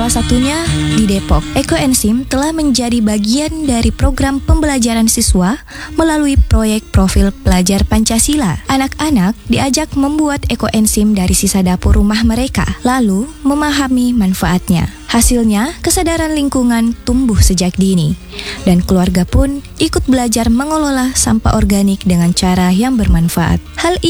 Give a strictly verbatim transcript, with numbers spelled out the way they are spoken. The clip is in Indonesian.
Salah satunya di Depok. Ekoenzim telah menjadi bagian dari program pembelajaran siswa melalui proyek profil pelajar Pancasila. Anak-anak diajak membuat ekoenzim dari sisa dapur rumah mereka, lalu memahami manfaatnya. Hasilnya, kesadaran lingkungan tumbuh sejak dini, dan keluarga pun ikut belajar mengelola sampah organik dengan cara yang bermanfaat. Hal